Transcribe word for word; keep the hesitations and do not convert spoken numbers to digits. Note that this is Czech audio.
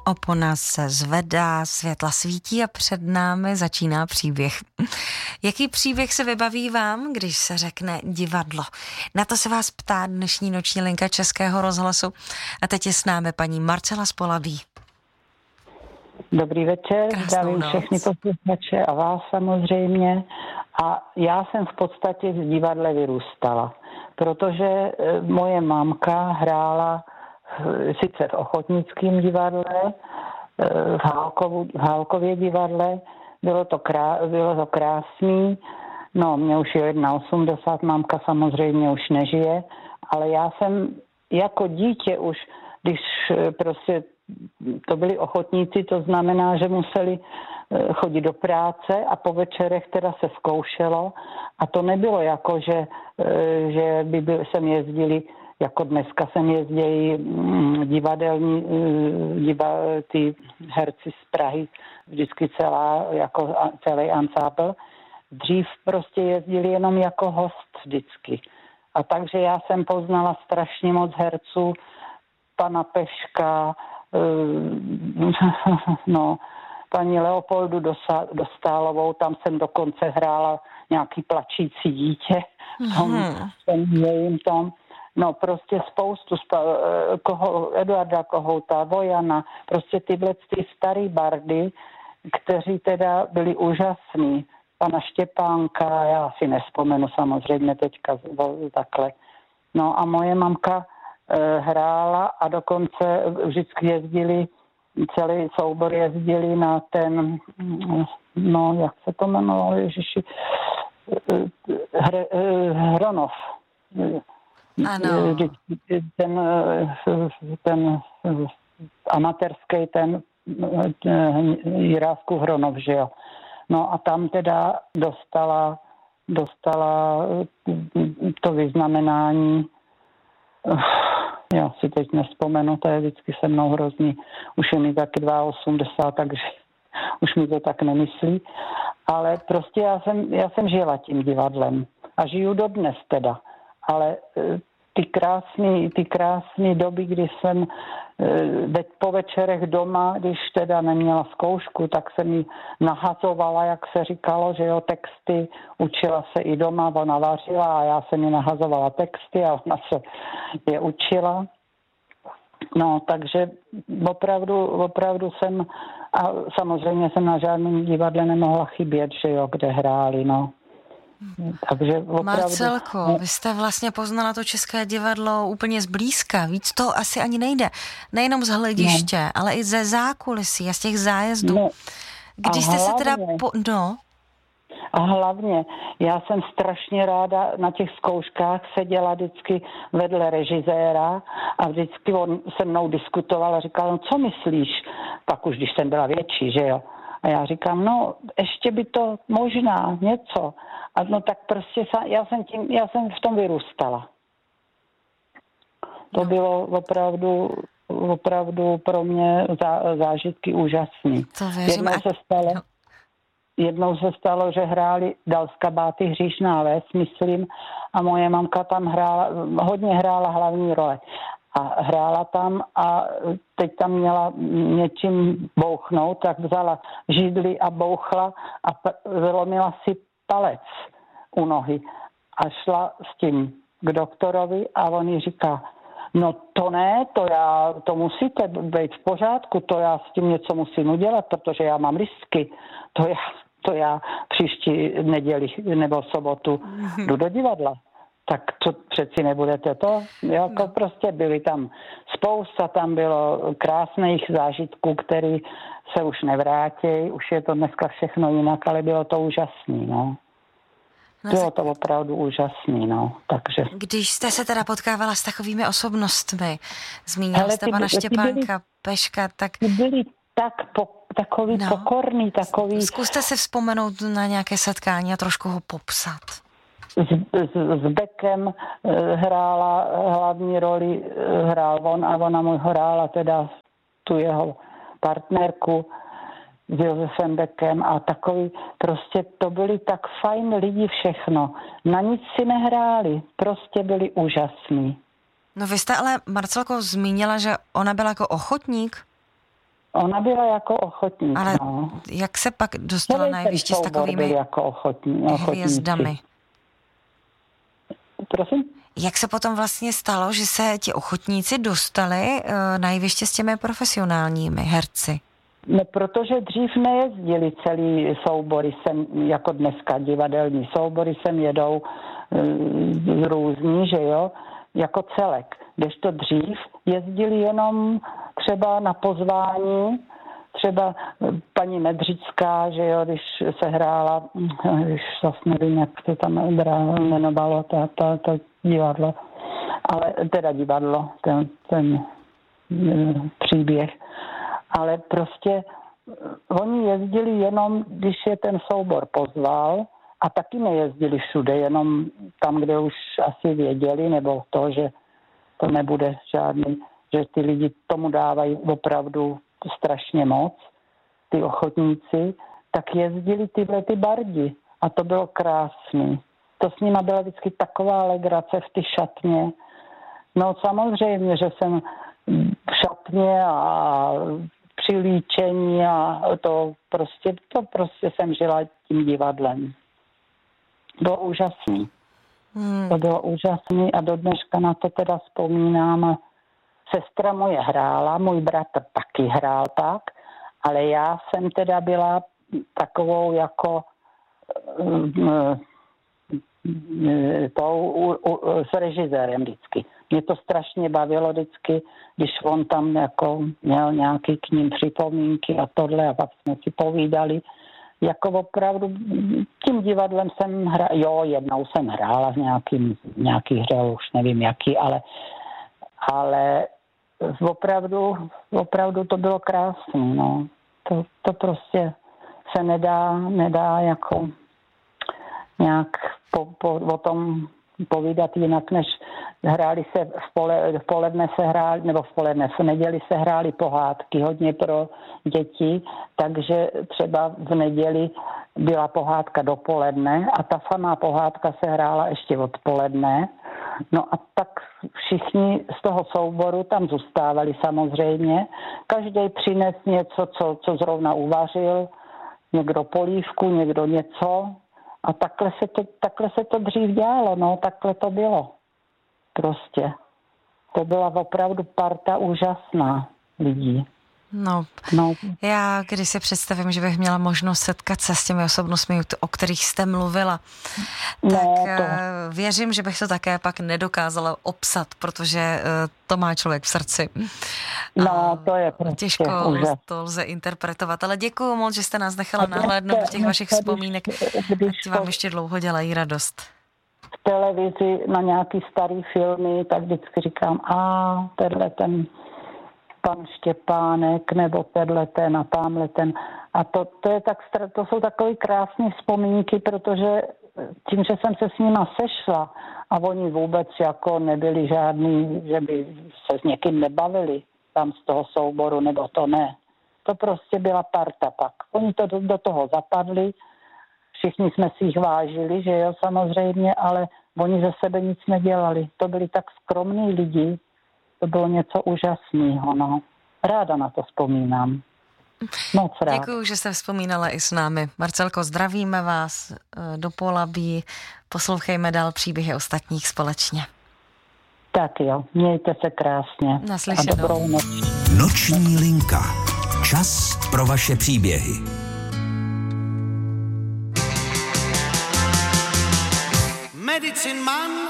Opona se zvedá, světla svítí a před námi začíná příběh. Jaký příběh se vybaví vám, když se řekne divadlo? Na to se vás ptá dnešní noční linka Českého rozhlasu. A teď je s námi paní Marcela z Poladí. Dobrý večer, Krásnou zdravím noc. všechny posluchače a vás samozřejmě. A já jsem v podstatě v divadle vyrůstala, protože moje mamka hrála sice v Ochotnickém divadle, v, Hálkovu, v Hálkově divadle, bylo to, krá, bylo to krásný, no mě už je osmdesát jedna, mamka samozřejmě už nežije, ale já jsem jako dítě už, když prostě to byli ochotníci, to znamená, že museli chodit do práce a po večerech teda se zkoušelo a to nebylo jako, že, že by byl, sem jezdili, jako dneska sem jezdí divadelní, diva, ty herci z Prahy, vždycky celá, jako celý ansábl. Dřív prostě jezdili jenom jako host vždycky. A takže já jsem poznala strašně moc herců, pana Peška, no, paní Leopoldu Dostálovou, tam jsem dokonce hrála nějaký plačící dítě v tom, mm. tom jejím tom. No prostě spoustu, koho, Eduarda Kohouta, Vojana, prostě tyhle ty starý bardy, kteří teda byli úžasní. Pana Štěpánka, já si nespomenu samozřejmě teďka takhle. No a moje mamka e, hrála a dokonce vždycky jezdili, celý soubor jezdili na ten, no jak se to jmenovalo, Ježiši, Hre, Hronov. Ano. Ten, ten amatérský, ten Jiráskův Hronov, že jo. No a tam teda dostala, dostala to vyznamenání, já si teď nespomenu, to je vždycky se mnou hrozný, už je mi taky osmdesát dva, takže už mi to tak nemyslí, ale prostě já jsem, já jsem žila tím divadlem a žiju dodnes teda. Ale ty krásné ty krásné doby, kdy jsem po večerech doma, když teda neměla zkoušku, tak jsem ji nahazovala, jak se říkalo, že jo, texty, učila se i doma, ona vařila a já jsem ji nahazovala texty a ona se je učila. No, takže opravdu, opravdu jsem, a samozřejmě jsem na žádném divadle nemohla chybět, že jo, kde hráli, no. Takže opravdu... Marcelko, vy jste vlastně poznala to České divadlo úplně zblízka. Víc to asi ani nejde. Nejenom z hlediště, no. ale i ze zákulisí a z těch zájezdů. No. Když jste hlavně, se teda... Po... No. A hlavně, já jsem strašně ráda na těch zkouškách seděla vždycky vedle režiséra a vždycky on se mnou diskutoval a říkal, no co myslíš? Pak už, když jsem byla větší, že jo. A já říkám, no ještě by to možná něco. A no tak prostě já jsem, tím, já jsem v tom vyrůstala. To no. bylo opravdu, opravdu pro mě zá, zážitky úžasný. To věřím. Jednou se stalo, jednou se stalo, že hráli Dalska Báty Hříšná ves, myslím, a moje mamka tam hrála, hodně hrála hlavní role. A hrála tam a teď tam měla něčím bouchnout, tak vzala židli a bouchla a zlomila si palec u nohy. A šla s tím k doktorovi a on jí říká, no to ne, to já, to musíte být v pořádku, to já s tím něco musím udělat, protože já mám risky. To já, to já příští neděli nebo sobotu jdu do divadla. Tak to přeci nebudete to. Jako no. Prostě byly tam spousta, tam bylo krásných zážitků, které se už nevrátí. Už je to dneska všechno jinak, ale bylo to úžasný, no. no bylo to opravdu úžasný, no. Takže. Když jste se teda potkávala s takovými osobnostmi, zmínila jste pana Štěpánka, Peška, tak... Byli tak po, takový no. pokorný, takový... Zkuste si vzpomenout na nějaké setkání a trošku ho popsat. S, s, s Beckem hrála hlavní roli, hrál on a ona mu hrála teda tu jeho partnerku s Josefem Beckem a takový, prostě to byli tak fajn lidi všechno. Na nic si nehráli, prostě byli úžasní. No vy jste ale, Marcelko, zmínila, že ona byla jako ochotník? Ona byla jako ochotník, Ale no. jak se pak dostala na jeviště s takovými jako ochotní, hvězdami? Prosím? Jak se potom vlastně stalo, že se ti ochotníci dostali na jeviště s těmi profesionálními herci? No, protože dřív nejezdili celý soubory, sem, jako dneska divadelní soubory sem jedou e, různí, že jo, jako celek. Kdežto dřív jezdili jenom třeba na pozvání, třeba paní Medřická, že jo, když se hrála, když vlastně nevím, jak to tam jmenovalo, to, to, to divadlo, ale teda divadlo, ten, ten příběh. Ale prostě oni jezdili jenom, když je ten soubor pozval, a taky nejezdili všude, jenom tam, kde už asi věděli, nebo to, že to nebude žádný, že ty lidi tomu dávají opravdu strašně moc, ty ochotníci, tak jezdili tyhle ty bardi a to bylo krásný. To s nima byla vždycky taková legrace v ty šatně. No samozřejmě, že jsem v šatně a při líčení a to prostě, to prostě jsem žila tím divadlem. Bylo úžasný. Hmm. To bylo úžasný a do dneška na to teda vzpomínám. Sestra moje hrála, můj bratr taky hrál tak, ale já jsem teda byla takovou jako tou s režisérem vždycky. Mě to strašně bavilo vždycky, když on tam jako měl nějaký k ním připomínky a tohle a pak jsme si povídali. Jako opravdu tím divadlem jsem hrála, jo, jednou jsem hrála v nějaký, nějaký hře, už nevím jaký, ale, ale opravdu, opravdu to bylo krásné, no. To, to prostě se nedá, nedá jako nějak po, po, o tom povídat jinak, než hráli se v, pole, v poledne se hráli, nebo v poledne, v neděli se hráli pohádky hodně pro děti, takže třeba v neděli byla pohádka dopoledne a ta samá pohádka se hrála ještě odpoledne. No a tak všichni z toho souboru tam zůstávali samozřejmě. Každý přines něco, co, co zrovna uvařil, někdo polívku, někdo něco. A takhle se to, takhle se to dřív dělalo, no, takhle to bylo. Prostě. To byla opravdu parta úžasná lidí. No, no, já když si představím, že bych měla možnost setkat se s těmi osobnostmi, o kterých jste mluvila, no, tak to... věřím, že bych to také pak nedokázala obsat, protože to má člověk v srdci. No, to je prostě těžko úžas. To lze interpretovat, ale děkuju moc, že jste nás nechala nahlédnout do těch vašich vzpomínek. Ať vám ještě dlouho dělají radost. V televizi na nějaký starý filmy, tak vždycky říkám, a tenhle ten pan Štěpánek, nebo tenhle ten a tamhle ten. A to, to, je tak, to jsou takové krásné vzpomínky, protože tím, že jsem se s nima sešla a oni vůbec jako nebyli žádný, že by se s někým nebavili tam z toho souboru, nebo to ne. To prostě byla parta pak. Oni to do, do toho zapadli, všichni jsme si jich vážili, že jo, samozřejmě, ale oni ze sebe nic nedělali. To byli tak skromní lidi, to bylo něco úžasného, no. Ráda na to vzpomínám. Moc rád. Děkuju, že jste vzpomínala i s námi. Marcelko, zdravíme vás do Polabí. Poslouchejme dál příběhy ostatních společně. Tak jo, mějte se krásně. Naslyšenou. A dobrou noc. Noční linka. Čas pro vaše příběhy. Medicine Man